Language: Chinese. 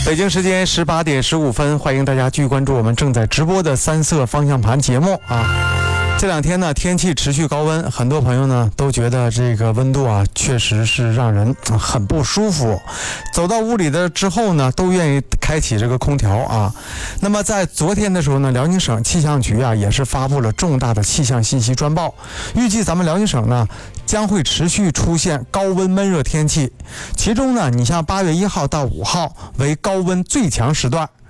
北京时间18点15分，欢迎大家继续关注我们正在直播的三色方向盘节目啊。这两天呢，天气持续高温，很多朋友呢都觉得这个温度啊，确实是让人很不舒服。走到屋里的之后呢，都愿意开启这个空调啊。那么在昨天的时候呢，辽宁省气象局啊也是发布了重大的气象信息专报，预计咱们辽宁省呢将会持续出现高温闷热天气，其中呢，你像8月1号到5号为高温最强时段。